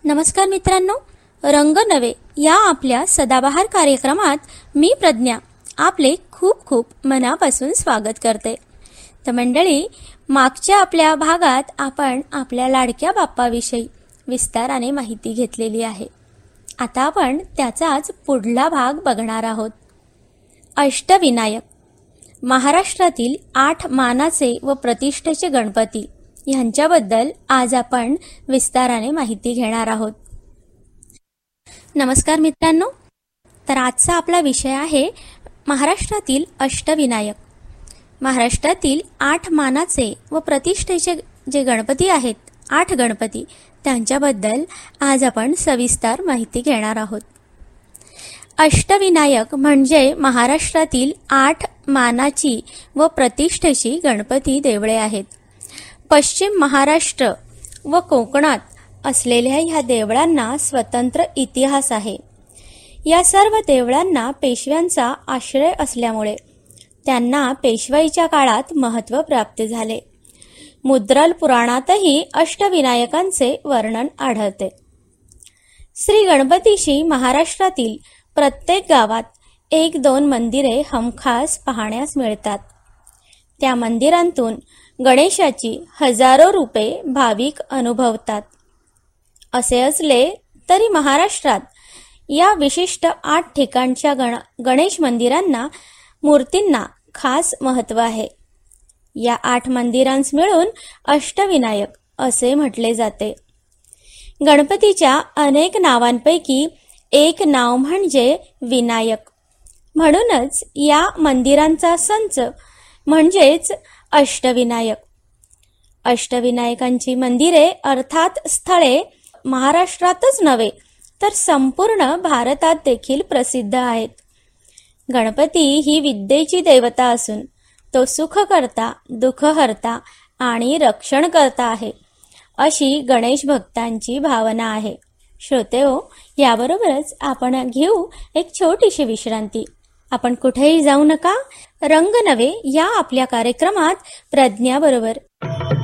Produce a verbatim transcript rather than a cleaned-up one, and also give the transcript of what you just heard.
नमस्कार मित्रांनो, रंग नवे या आपल्या सदाबहार कार्यक्रमात मी प्रज्ञा आपले खूप खूप मनापासून स्वागत करते। तर मंडळी, मागच्या आपल्या भागात आपण आपल्या लाडक्या बाप्पाविषयी विस्ताराने माहिती घेतलेली आहे। आता आपण त्याचाच पुढला भाग बघणार आहोत। अष्टविनायक महाराष्ट्रातील आठ मानाचे व प्रतिष्ठेचे गणपती यांच्याबद्दल आज आपण विस्ताराने माहिती घेणार आहोत। नमस्कार मित्रांनो, तर आजचा आपला विषय आहे महाराष्ट्रातील अष्टविनायक। महाराष्ट्रातील आठ मानाचे व प्रतिष्ठेचे जे गणपती आहेत, आठ गणपती, त्यांच्याबद्दल आज आपण सविस्तर माहिती घेणार आहोत। अष्टविनायक म्हणजे महाराष्ट्रातील आठ मानाची व प्रतिष्ठेची गणपती देवळे आहेत। पश्चिम महाराष्ट्र व कोकणात असलेल्या ह्या देवळांना स्वतंत्र इतिहास आहे। या सर्व देवळांना पेशव्यांचा आश्रय असल्यामुळे त्यांना पेशवाईच्या काळात महत्त्व प्राप्त झाले। मुद्रल पुराणातही अष्टविनायकांचे वर्णन आढळते। श्री गणपतीशी महाराष्ट्रातील प्रत्येक गावात एक दोन मंदिरे हमखास पाहण्यास मिळतात। त्या मंदिरांतून गणेशाची हजारो रूपे भाविक अनुभवतात। असे असले तरी महाराष्ट्रात या विशिष्ट आठ ठिकाणच्या गण गणेश मंदिरांना मूर्तींना खास महत्त्व आहे। या आठ मंदिरांस मिळून अष्टविनायक असे म्हटले जाते। गणपतीच्या अनेक नावांपैकी एक नाव म्हणजे विनायक, म्हणूनच या मंदिरांचा संच म्हणजेच अष्टविनायक। अष्टविनायकांची मंदिरे अर्थात स्थळे महाराष्ट्रातच नव्हे तर संपूर्ण भारतात देखील प्रसिद्ध आहेत। गणपती ही विद्येची देवता असून तो सुखकर्ता, दुःखहर्ता आणि रक्षणकर्ता आहे, अशी गणेश भक्तांची भावना आहे। श्रोतेहो, याबरोबरच आपण घेऊ एक छोटीशी विश्रांती। आपण कुठेही जाऊ नका। रंग नवे या आपल्या कार्यक्रमात प्रज्ञा बरोबर